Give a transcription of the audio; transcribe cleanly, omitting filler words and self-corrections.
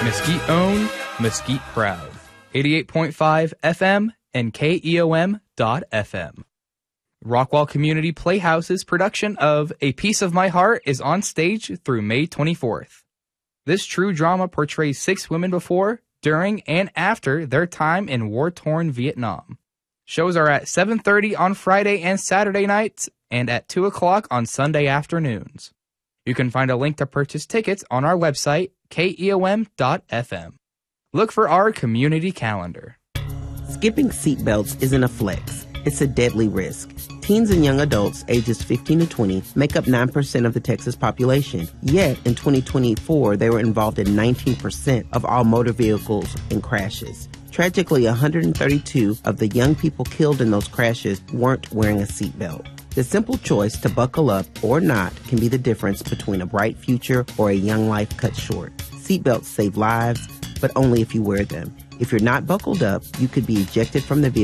Mesquite owned, Mesquite proud. 88.5 FM and KEOM.FM. Rockwall Community Playhouse's production of A Piece of My Heart is on stage through May 24th. This true drama portrays 6 women before, during, and after their time in war-torn Vietnam. Shows are at 7:30 on Friday and Saturday nights and at 2 o'clock on Sunday afternoons. You can find a link to purchase tickets on our website, KEOM.FM. Look for our community calendar. Skipping seatbelts isn't a flex. It's a deadly risk. Teens and young adults ages 15 to 20 make up 9% of the Texas population. Yet, in 2024, they were involved in 19% of all motor vehicles and crashes. Tragically, 132 of the young people killed in those crashes weren't wearing a seatbelt. The simple choice to buckle up or not can be the difference between a bright future or a young life cut short. Seatbelts save lives, but only if you wear them. If you're not buckled up, you could be ejected from the vehicle